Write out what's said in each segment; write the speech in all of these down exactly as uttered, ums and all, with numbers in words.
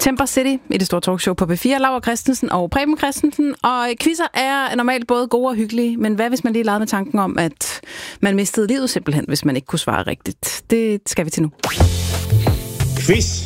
Temper City i det store talkshow på P fire. Laura Christensen og Preben Christensen. Og quizzer er normalt både gode og hyggelige, men hvad hvis man lige legede med tanken om, at man mistede livet simpelthen, hvis man ikke kunne svare rigtigt? Det skal vi til nu. Quiz.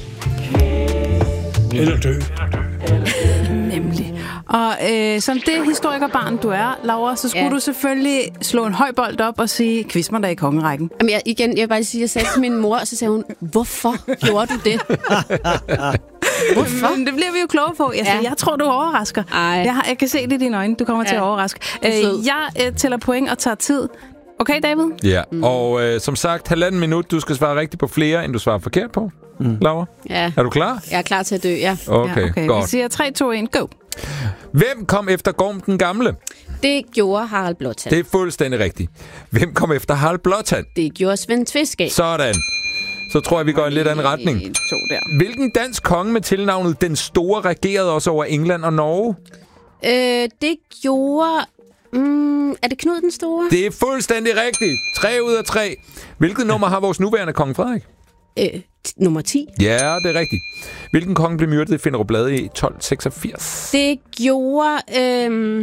Eller dø. Nemlig. Og øh, som det historikerbarn, du er, Laura, så skulle ja. du selvfølgelig slå en høj bold op og sige, quiz mig da i kongerækken. Jamen, jeg, igen, jeg vil bare sige, jeg sagde til min mor, og så sagde hun, hvorfor gjorde du det? Hvorfor? Men det bliver vi jo kloge på. Jeg, ja. jeg tror, du overrasker. Jeg, har, jeg kan se det i dine øjne. Du kommer ja. til at overraske. Øh, jeg øh, tæller point og tager tid. Okay, David? Ja, mm. og øh, som sagt, halvanden minut. Du skal svare rigtigt på flere, end du svarer forkert på, mm. Laura. Ja. Er du klar? Jeg er klar til at dø, ja. Okay, ja, okay. godt. Vi siger tre, to, et, go. Hvem kom efter Gorm den Gamle? Det gjorde Harald Blåtand. Det er fuldstændig rigtigt. Hvem kom efter Harald Blåtand? Det gjorde Svend Tveskæg. Sådan. Så tror jeg, vi går i en lidt anden retning. To der. Hvilken dansk konge med tilnavnet Den Store regerede også over England og Norge? Øh, det gjorde... Mm, er det Knud den Store? Det er fuldstændig rigtigt. Tre ud af tre. Hvilket nummer har vores nuværende konge Frederik? Øh, t- nummer ti. Ja, det er rigtigt. Hvilken konge blev myrdet i Finderup-Lade i tolv seksogfirs? Det gjorde... Øh,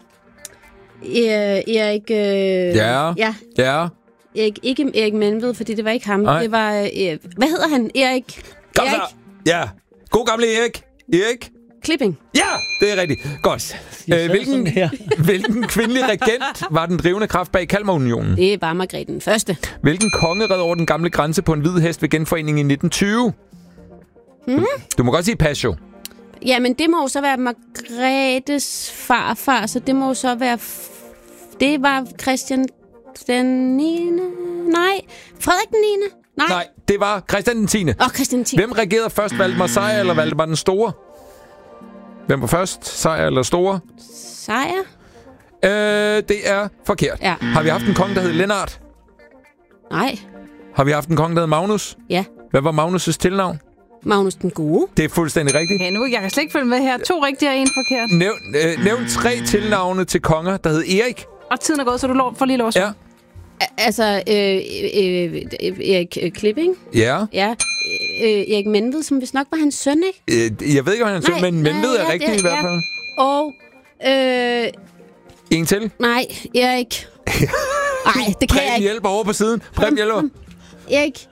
Erik... Øh, ja. Ja. Ja. Erik, ikke Erik Menved, fordi det var ikke ham. Nej. Det var... Øh, hvad hedder han? Erik... Kom Erik så. Ja. God gamle Erik. Erik. Klipping. Ja, det er rigtigt. Godt. Øh, hvilken, hvilken kvindelig regent var den drivende kraft bag Kalmarunionen? Det var Margrethe den første. Hvilken konge red over den gamle grænse på en hvid hest ved genforeningen i nitten tyve? Hmm? Du må godt sige pas jo. Jamen, det må jo så være Margrethes farfar, så det må jo så være... F- det var Christian den niende. Nej, Frederik den niende. Nej. Nej, det var Christian den tiende. Åh, Christian den tiende. Hvem regerede først, Valdemar Sejr eller Valdemar den Store? Hvem var først, Sejr eller Store? Sejr? Øh, det er forkert. Ja. Har vi haft en konge, der hed Lennart? Nej. Har vi haft en konge, der hed Magnus? Ja. Hvad var Magnus' tilnavn? Magnus den Gode. Det er fuldstændig rigtigt. Okay, nu jeg kan slet ikke følge med her. To rigtige og en forkert. Nævn, øh, nævn tre tilnavne til konger, der hed Erik. Og tiden er gået, så du lov, får lige lov at svare. Ja. Altså, øh, øh, øh, Erik øh, Klipping. Ja. Ja. Øh, Erik Menved, som vist nok var hans søn, ikke? Øh, jeg ved ikke, om han er søn, men Menved er ja, rigtigt ja, i hvert fald. Ja. Og... Øh, en til? nej, Erik... Nej, det kan jeg ikke. hjælper over på siden. Preben hjælper. Erik...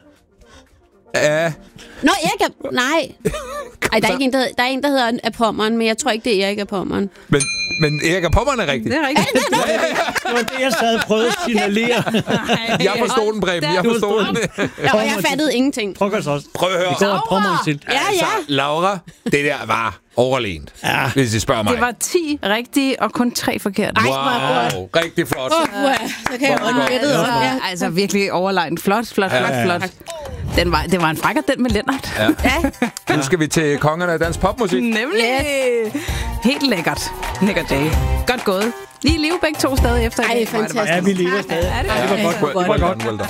Ja. Nå, Erik er... Nej. Ej, der er, ikke en, der, der er en, der hedder af Pommern, men jeg tror ikke, det er Erik af Pommern. Men, men Erik af Pommern er rigtigt. Det er rigtigt. Ja, det, er det var det, jeg sad og prøvede at signalere. Jeg forstod den, Preben. Jeg forstod den. Ja, og jeg fattede ingenting. Prøv os også. Prøv at høre. Det var Pommern til. Ja, ja. Altså, Laura, det der var overlegent, ja. Hvis I spørger mig. Det var ti rigtige og kun tre forkerte. Wow, rigtig flot. Uh, uh, så kan jeg holde gættet op. Ja, altså virkelig overlegent. Flot, flot, flot, ja, ja. flot. Den var, det var en frækker, den med Lennart. Ja. Ja. Nu skal vi til kongerne af dansk popmusik. Nemlig. Yes. Helt lækkert. Lækker dag. Godt gået. Lige i live begge to stadig efter. Ej, fantastisk. Ja, vi lever stadig. Ja, det var godt. Det var godt.